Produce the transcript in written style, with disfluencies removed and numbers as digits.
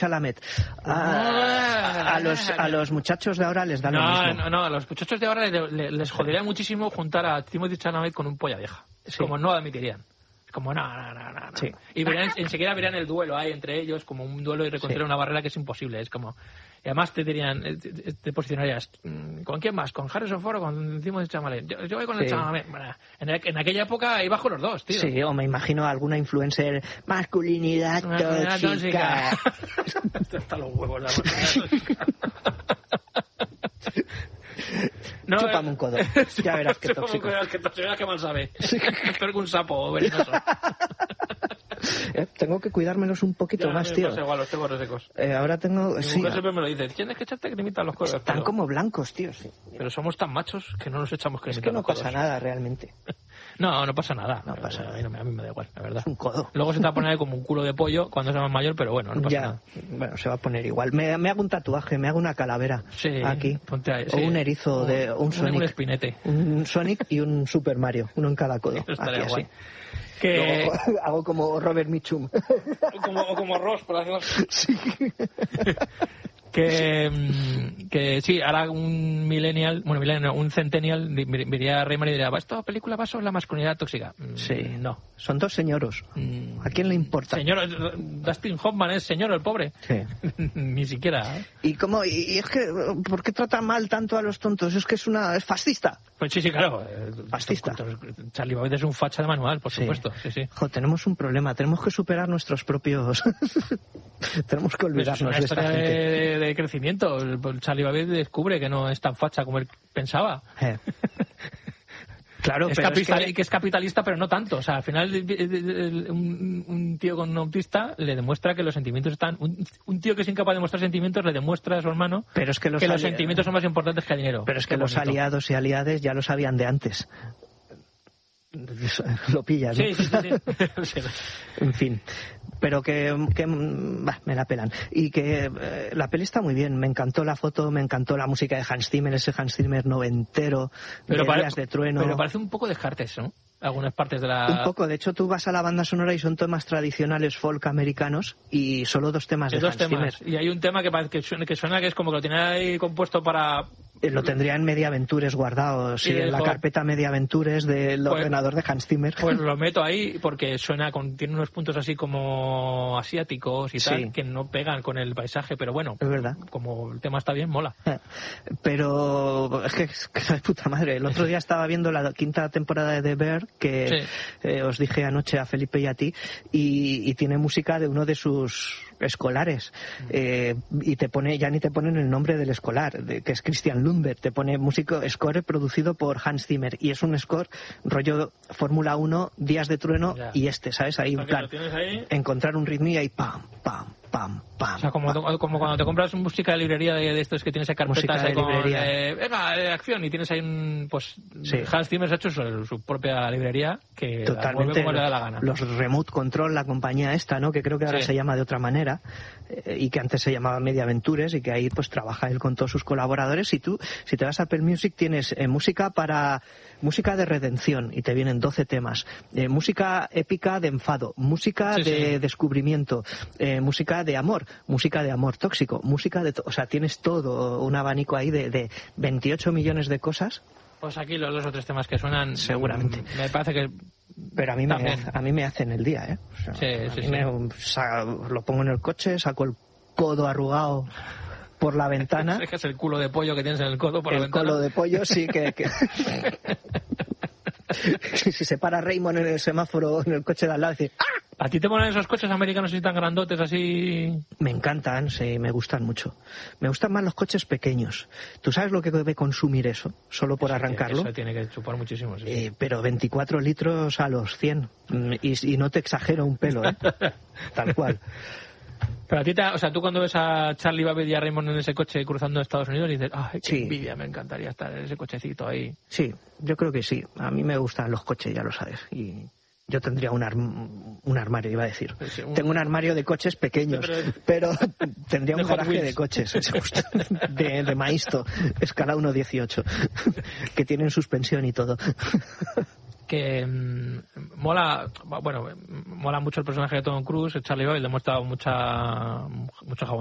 Chalamet. A los muchachos de ahora les da lo mismo. No, a los muchachos de ahora les jodería muchísimo juntar a Timothée Chalamet con un polla vieja. Es como no admitirían. Es como no. Sí. Y enseguida verán el duelo ahí entre ellos como un duelo y reconciliar una barrera que es imposible. Es como... Y además te dirían, te posicionarías, ¿con quién más? ¿Con Harrison Ford o con Timothée Chalamet? Yo voy con el Chalamet. Bueno, en aquella época iba con los dos, tío. Sí, o me imagino alguna influencer, masculinidad tóxica. Hasta los huevos, la masculinidad. No, chúpame un codo. Ya verás qué tóxico. Ya verás qué mal sabe. Peor que un sapo venenoso. Tengo que cuidármelos un poquito más, tío. No sé, igual, los tengo resecos. Ahora tengo... Mi mujer siempre me lo dice. Tienes que echarte cremita a los codos. Están como blancos, tío. Sí. Pero somos tan machos que no nos echamos cremita a los codos. Es que no pasa nada, realmente. No pasa nada. No pasa nada. A mí me da igual, la verdad. Es un codo. Luego se te va a poner como un culo de pollo cuando sea más mayor, pero bueno, no pasa nada. Bueno, se va a poner igual. Me hago un tatuaje, me hago una calavera aquí. Ponte ahí, o un erizo, un Sonic. Un espinete. Un Sonic y un Super Mario, uno en cada codo. Aquí así. Que... Luego hago como Robert Mitchum. O como Ross, por ejemplo. Sí. Que sí, ahora un millennial, un centennial diría a Rayman y diría, ¿esta película va sobre la masculinidad tóxica? Sí. No. Son dos señoros. ¿A quién le importa? Señor, Dustin Hoffman es señor, el pobre. Sí. Ni siquiera. ¿Y cómo? Y es que, ¿por qué trata mal tanto a los tontos? Es que es fascista. Pues sí, claro. Fascista. Charlie Babbitt es un facha de manual, por supuesto. Sí. Tenemos un problema. Tenemos que superar nuestros propios... Tenemos que olvidarnos de esta gente. De crecimiento. El Charlie Babbitt descubre que no es tan facha como él pensaba. Claro, que es capitalista, pero no tanto. O sea, al final un tío con un autista le demuestra que los sentimientos están... Un tío que es incapaz de mostrar sentimientos le demuestra a su hermano pero es que los sentimientos son más importantes que el dinero. Pero es que los aliados y aliades ya lo sabían de antes. Lo pillas, ¿no? Sí. En fin, pero que me la pelan. Y que la peli está muy bien. Me encantó la foto, me encantó la música de Hans Zimmer, ese Hans Zimmer noventero, Días de Trueno. Pero parece un poco de Descartes, ¿no? Algunas partes de la... Un poco, de hecho tú vas a la banda sonora y son temas tradicionales folk americanos y solo dos temas de Hans Zimmer. Y hay un tema que suena que es como que lo tiene ahí compuesto para... Lo tendría en Mediaventures guardado, en la carpeta Mediaventures del ordenador de Hans Zimmer. Pues lo meto ahí porque tiene unos puntos así como asiáticos y tal, que no pegan con el paisaje, pero bueno, es verdad. Como el tema está bien, mola. Pero es que de puta madre. El otro día estaba viendo la 5ª temporada de The Bear, que os dije anoche a Felipe y a ti, y tiene música de uno de sus escolares, y ya ni te ponen el nombre del escolar, que es Christian Lundberg, te pone score producido por Hans Zimmer, y es un score rollo Fórmula 1, Días de Trueno, y ¿sabes? Ahí, en plan, encontrar un ritmo y ahí pam, pam, pam, pam. O sea, como cuando te compras música de librería de estos que tienes en carpetas de acción, y tienes ahí Hans Zimmer ha hecho su propia librería que totalmente la como le da la gana. Los Remote Control, la compañía esta, ¿no? Que creo que ahora se llama de otra manera, y que antes se llamaba Mediaventures, y que ahí pues trabaja él con todos sus colaboradores. Y tú, si te vas a Apple Music, tienes música de redención, y te vienen 12 temas, música épica de enfado, música de descubrimiento, música de amor tóxico, música de... O sea, tienes todo un abanico ahí de 28 millones de cosas. Pues aquí los 2 o 3 temas que suenan... Seguramente. Me parece que... Pero a mí me hacen el día, ¿eh? O sea, lo pongo en el coche, saco el codo arrugado por la ventana. Es el culo de pollo que tienes en el codo por la ventana. El culo de pollo, sí, que... Si se para Raymond en el semáforo en el coche de al lado, dice ¡ah! ¿A ti te molan esos coches americanos así tan grandotes, así...? Me encantan, sí, me gustan mucho. Me gustan más los coches pequeños. ¿Tú sabes lo que debe consumir eso? Solo por arrancarlo. Eso tiene que chupar muchísimo, sí. Pero 24 litros a los 100. Y no te exagero un pelo, ¿eh? Tal cual. Pero a ti, tú cuando ves a Charlie Babbitt y a Raymond en ese coche cruzando Estados Unidos dices, ¡ay, qué envidia! Me encantaría estar en ese cochecito ahí. Sí, yo creo que sí. A mí me gustan los coches, ya lo sabes. Y yo tendría un armario, iba a decir. Tengo un armario de coches pequeños, pero tendría un garaje de coches de Maisto, escala 1.18, que tienen suspensión y todo. Que mola mucho el personaje de Tom Cruise. Charlie Babbitt le muestra mucha mucho jabón